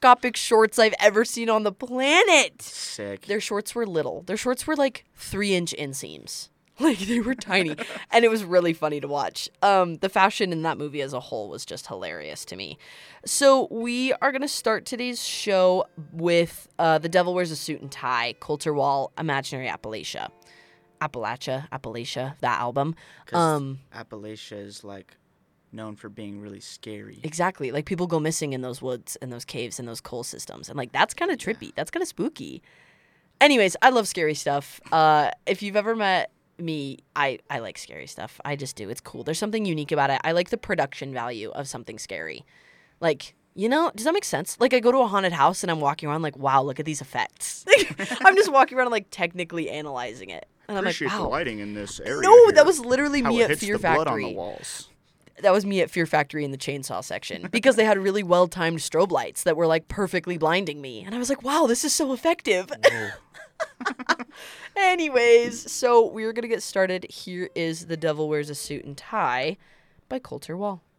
microscopic shorts I've ever seen on the planet. Sick. Their shorts were little. Their shorts were like 3-inch inseams. Like, they were tiny. And it was really funny to watch. The fashion in that movie as a whole was just hilarious to me. So we are going to start today's show with The Devil Wears a Suit and Tie, Colter Wall, Imaginary Appalachia, that album. Because Appalachia is, like, known for being really scary. Exactly. Like, people go missing in those woods and those caves and those coal systems. And, like, that's kind of trippy. That's kind of spooky. Anyways, I love scary stuff. If you've ever met me, I like scary stuff. I just do. It's cool. There's something unique about it. I like the production value of something scary. Like, you know, does that make sense? Like, I go to a haunted house and I'm walking around like, wow, look at these effects. I'm just walking around like technically analyzing it. And I'm like, Appreciate wow. the lighting in this area. No, here. that was literally How me it at hits Fear the blood Factory. on the walls. That was me at Fear Factory in the chainsaw section because they had really well-timed strobe lights that were like perfectly blinding me. And I was like, wow, this is so effective. Anyways, so we're going to get started. Here is The Devil Wears a Suit and Tie by Colter Wall.